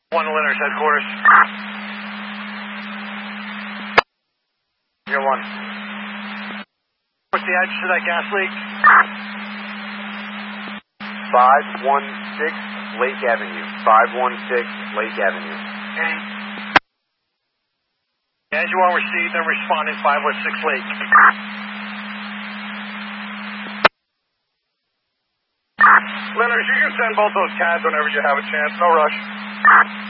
One to Leonard's headquarters. You're one. What's the address of that gas leak? 516 Lake Avenue. 516 Lake Avenue. Okay. As you are received and responding 516 Lake. Leonard, you can send both those CADs whenever you have a chance. No rush.